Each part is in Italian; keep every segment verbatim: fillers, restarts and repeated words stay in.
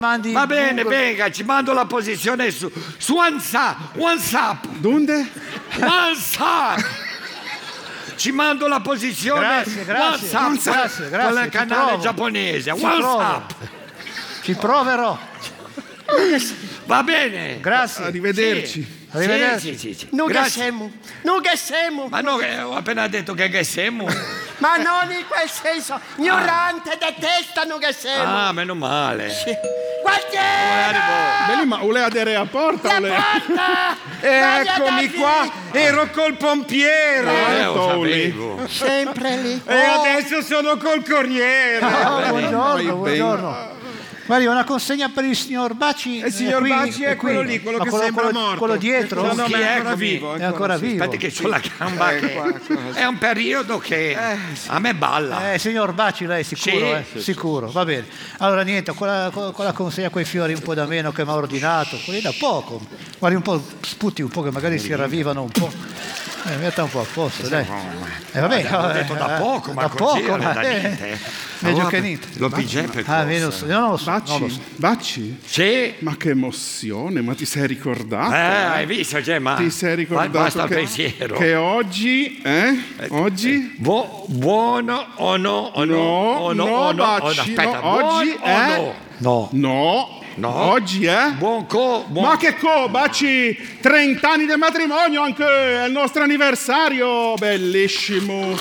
Mandi Va bene, Google. venga, ci mando la posizione su, su WhatsApp. WhatsApp. Dove? WhatsApp. Ci mando la posizione. Grazie, grazie, WhatsApp. grazie, grazie, Con il ci canale provo. giapponese. Ci WhatsApp. provo. Ci proverò. Va bene. Grazie. Arrivederci. Sì. Arrivederci. Sì, sì, sì, sì. Non che Grazie. siamo, non che siamo, Ma no, che ho appena detto che che siamo. ma non in quel senso, ignorante, detestano che siamo. Ah, meno male. Guardiera! Beh, lì, ma voleva dare a porta? La voleva- porta! Eccomi qua, ero col pompiere Eh, lo Tolli. sapevo. Sempre lì. e adesso sono col corriere. Oh, buongiorno, Vai buongiorno. Guardi, una consegna per il signor Baci. Il signor qui, Baci è qui. quello lì, quello Ma che sembra quello, morto. Quello dietro? No, no, Chi ma è? è ancora Eccomi. vivo. È ancora vivo. Aspetti che ho la gamba Eh, che... qua, qua. È un periodo che a me balla. Eh, signor Baci, lei sicuro, Sì, eh? sì, sì. Sicuro, va bene. Allora niente, quella, quella consegna quei fiori un po' da meno che mi ha ordinato, quelli da poco. Guardi un po', sputi un po' che magari si ravvivano un po'. Eh, metta un po' a posto, dai. Eh, vabbè, Ho eh, detto da eh, poco, ma da così poco, non è ma da eh, niente. meglio Allora, che niente. Lo Pigeppe Ah, io non so, io non lo so, non lo Bacci, so. Bacci, Sì. ma che emozione, ma ti sei ricordato? Eh, hai visto, cioè, ma Ti sei ricordato basta il che, pensiero. che oggi, eh? Oggi? Bu- buono o no? O no? No, o no, no, o no, o no. Bacci, Aspetta, no, oggi buon o è- no? No. No. No. Oggi, eh? Buon co... Buon... Ma che co, Bacci, trenta anni di matrimonio anche, è il nostro anniversario, bellissimo.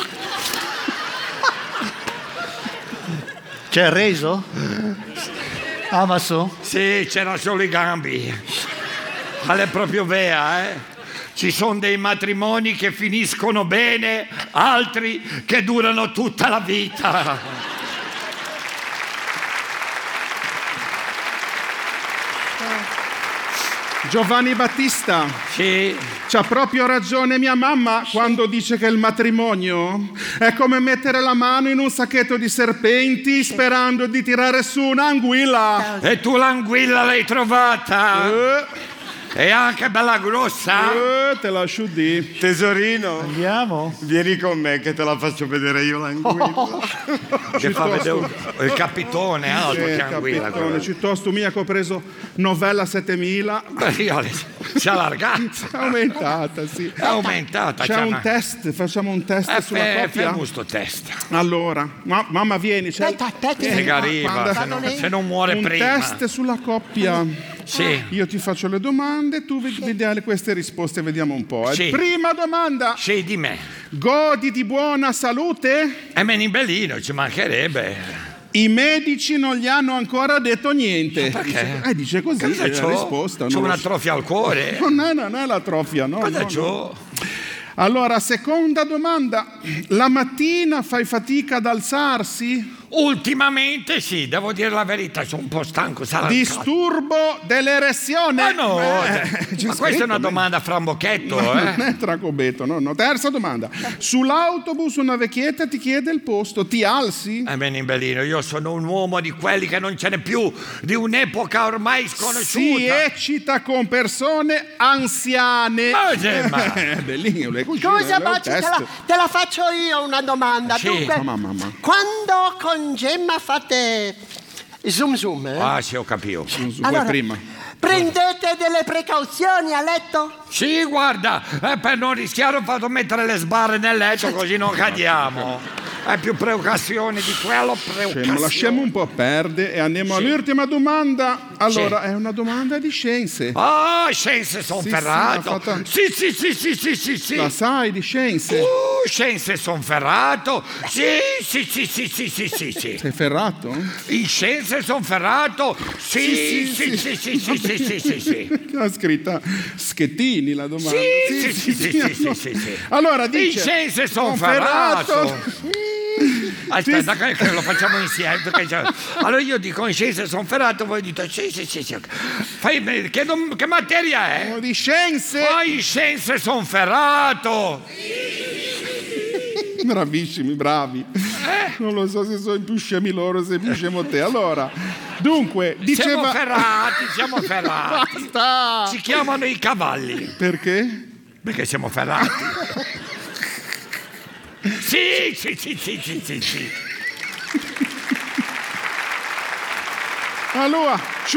C'è il reso? Amazon? Sì, c'era solo i gambi. Ma è proprio vera, eh? Ci sono dei matrimoni che finiscono bene, altri che durano tutta la vita. Giovanni Battista, Sì. c'ha proprio ragione mia mamma quando dice che il matrimonio è come mettere la mano in un sacchetto di serpenti sperando di tirare su un'anguilla. E tu l'anguilla l'hai trovata? Eh, È anche bella grossa? eh, te lascio di. Tesorino, Andiamo? vieni con me che te la faccio vedere io l'anguilla. Che fa vedere un- il capitone, altro che anguilla. capitone, quello. piuttosto mia che ho preso novella settemila. Beh, io le- si è allargata. È aumentata, sì. È aumentata. C'è c'è un una- test, facciamo un test Eh, sulla fe- coppia. fermo sto test. Allora, ma- mamma vieni, c'è Aspetta, aspetta. Se che arriva, quando- se non, se non muore un prima. test sulla coppia. Sì. Io ti faccio le domande, tu vedi vediamo queste risposte, vediamo un po'. eh. Sì. Prima domanda, Sì, di me. godi di buona salute? E me in bellino, ci mancherebbe. I medici non gli hanno ancora detto niente. perché? Dice, eh, dice così, Cosa è la c'ho? risposta. C'ho non lo una so. trofia al cuore. Non è, non è la trofia, no. Cosa no, c'ho? no. Allora, seconda domanda. La mattina fai fatica ad alzarsi? Ultimamente sì, devo dire la verità, sono un po' stanco. Sarà il caldo. Disturbo dell'erezione? Ma no, Eh, cioè, c'è ma questa scritto, è una beh. domanda fra un bocchetto, Non eh? è tracobeto, no, no. Terza domanda. Sull'autobus una vecchietta ti chiede il posto, ti alzi? Eh, bene, in bellino, io sono un uomo di quelli che non ce n'è più, di un'epoca ormai Si sconosciuta. eccita con persone anziane. Ma che ma- Eh, bellino, le cucine, Scusa, le Baci, te test. la, te la faccio io una domanda. Sì. Dunque, Mamma, mamma. quando con Gemma fate zoom zoom, eh? Ah, sì, ho capito. Su, su, Allora, voi prima. prendete delle precauzioni a letto? Sì, guarda, eh, per non rischiare ho fatto mettere le sbarre nel letto così non cadiamo. È più precauzione di quello, Cioè, precauzione. ma lasciamo un po' perdere e andiamo Sì. all'ultima domanda. Allora, Sì. è una domanda di scienze. Ah, scienze son Sì, ferrato. sì, l'ha fatta- Sì, sì, sì, sì, sì, sì, sì. La sai di scienze? Uh, scienze son ferrato. Sì, sì, sì, sì, sì, sì, sì, sì. Sei ferrato? In scienze son ferrato. Sì, sì, sì, sì, sì, sì, sì, sì, sì. Ha scritta Schettini la domanda. Sì, sì, sì, sì, sì, sì, sì, sì. Allora In dice scienze son con ferrato. Aspetta, che, che lo facciamo insieme. Perché c'è- allora io dico in scienze son ferrato, voi dite sì, sì, sì, sì. Fai, che, dom- che materia è? di scienze. Oh, in scienze son ferrato. Bravissimi, bravi. Eh? Non lo so se sono più scemi loro, se più scemo te. Allora, dunque, Siamo diceva... ferrati, siamo ferrati. Basta! Ci chiamano i cavalli. Perché? Perché siamo ferrati. Sì, sì, sì, sì, sì, sì, sì. Allora,